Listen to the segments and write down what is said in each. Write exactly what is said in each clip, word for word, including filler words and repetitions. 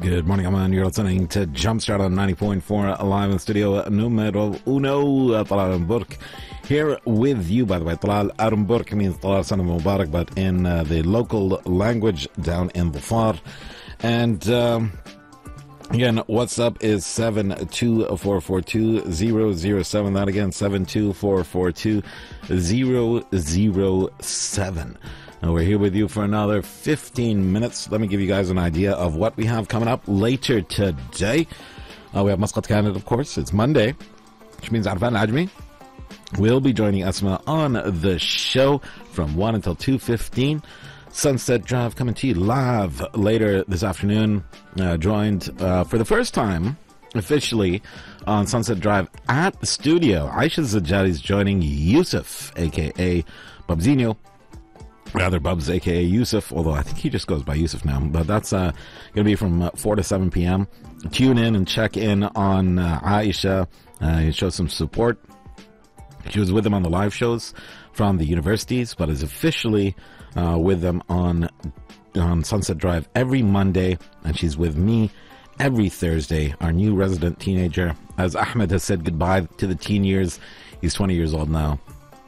Good morning, everyone. You're listening to Jumpstart on ninety point four live in studio numero uno, Talal Burk. Here with you, by the way. Talal Burk means Talal Sana Mubarak, but in uh, the local language down in the far. And um, again, what's up is seven two four four two zero zero seven. That again, seven two four four two zero zero seven. And we're here with you for another fifteen minutes. Let me give you guys an idea of what we have coming up later today. Uh, we have Muscat Candidate, of course. It's Monday, which means Arfan Ajmi will be joining Asma on the show from one until two fifteen. Sunset Drive coming to you live later this afternoon. Uh, joined uh, for the first time officially on Sunset Drive at the studio. Aisha Zajari is joining Yusuf, a k a. Bubzinho. Rather, Bubs, a k a. Yusuf, although I think he just goes by Yusuf now. But that's uh, going to be from uh, four to seven p.m. Tune in and check in on uh, Aisha. Uh, show some support. She was with them on the live shows from the universities, but is officially uh, with them on, on Sunset Drive every Monday. And she's with me every Thursday, our new resident teenager. As Ahmed has said goodbye to the teen years, he's twenty years old now.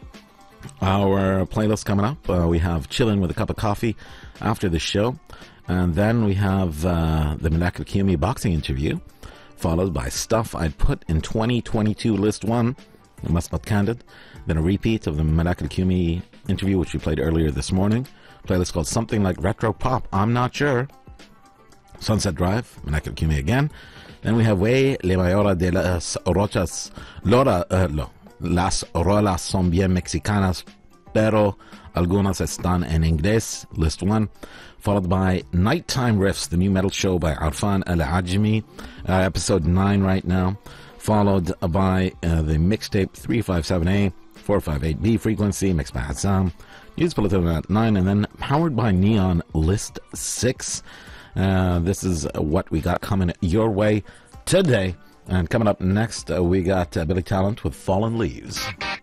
Our playlist coming up, uh, we have Chillin' with a Cup of Coffee after the show, and then we have uh, the Malak Al-Kiyumi boxing interview, followed by Stuff I'd Put in twenty twenty-two List one, the Muscat Candid, then a repeat of the Malak Al-Kiyumi interview, which we played earlier this morning. Playlist called Something Like Retro Pop, I'm Not Sure. Sunset Drive, Malak Al-Kiyumi again. Then we have Way Le Mayora de las Rochas, Lora, uh, no. Las rolas son bien mexicanas, pero algunas están en inglés, list one, followed by Nighttime Riffs, the new metal show by Arfan Al-Ajmi, uh, episode nine right now, followed by uh, the mixtape three fifty-seven A, four fifty-eight B frequency, mixed by Assam, news bulletin at nine, and then Powered by Neon, list six. Uh, this is what we got coming your way today. And coming up next, uh, we got uh, Billy Talent with Fallen Leaves.